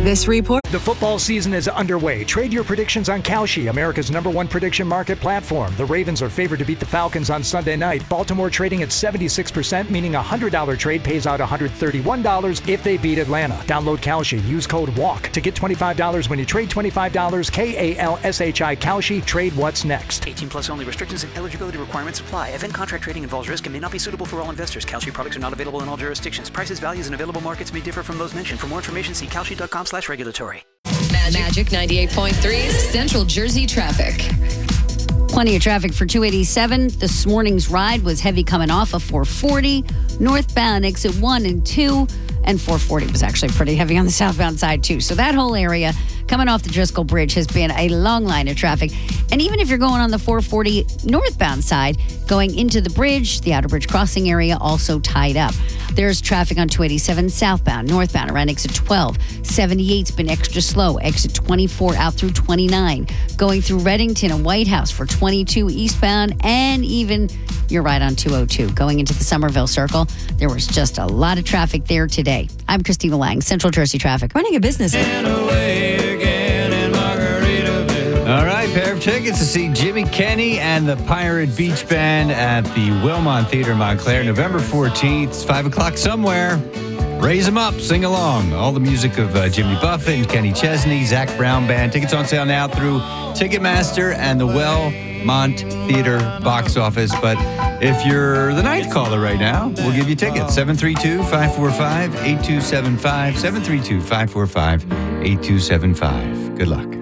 This report. The football season is underway. Trade your predictions on Kalshi, America's #1 prediction market platform. The Ravens are favored to beat the Falcons on Sunday night. Baltimore trading at 76%, meaning a $100 trade pays out $131 if they beat Atlanta. Download Kalshi. Use code WALK to get $25 when you trade $25. KALSHI Kalshi. Trade what's next. 18 plus only. Restrictions and eligibility requirements apply. Event contract trading involves risk and may not be suitable for all investors. Kalshi products are not available in all jurisdictions. Prices, values, and available markets may differ from those mentioned. For more information, see kalshi.com/regulatory. Magic 98.3 Central Jersey traffic. Plenty of traffic for 287. This morning's ride was heavy coming off of 440. Northbound exit 1 and 2. And 440 was actually pretty heavy on the southbound side, too. So that whole area coming off the Driscoll Bridge has been a long line of traffic. And even if you're going on the 440 northbound side, going into the bridge, the Outer Bridge crossing area also tied up. There's traffic on 287 southbound, northbound around exit 12. 78's been extra slow. Exit 24 out through 29. Going through Reddington and White House for 22 eastbound, and even you're right on 202. Going into the Somerville Circle, there was just a lot of traffic there today. I'm Christina Lang, Central Jersey Traffic. Running a business. All right, pair of tickets to see Jimmy Kenny and the Pirate Beach Band at the Wilmont Theater in Montclair, November 14th. It's 5 o'clock somewhere. Raise them up, sing along. All the music of Jimmy Buffett and Kenny Chesney, Zach Brown Band. Tickets on sale now through Ticketmaster and the Wilmont Theater box office. But if you're the ninth caller right now, we'll give you tickets. 732-545-8275. 732-545-8275. Good luck.